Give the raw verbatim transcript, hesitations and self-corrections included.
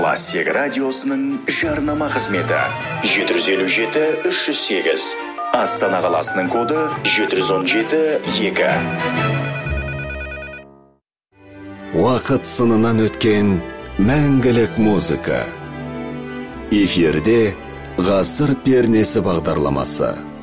Классик радиосының жарнама қызметі жеті жүз елу жеті үш жүз сегіз. Астана қаласының коды жеті жүз он жеті екі. Уақыт сынынан өткен мәңгілік музыка. Эфирде ғасыр пернесі бағдарламасы.